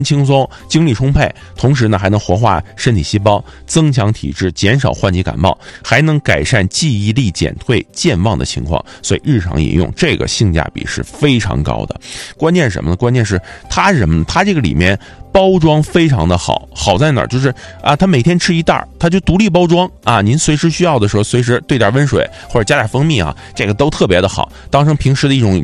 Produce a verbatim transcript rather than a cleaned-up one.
轻松，精力充沛，同时呢还能活化身体细胞，增强体质，减少患季感冒，还能改善记忆力减退、健忘的情况。所以日常饮用这个性价比是非常高的。关键是什么呢？关键是它是什么呢？它这个里面包装非常的好，好在哪儿？就是啊，它每天吃一袋，它就独立包装啊，您随时需要的时候，随时兑点温水或者加点蜂蜜啊，这个都特别的好，当成平时的一种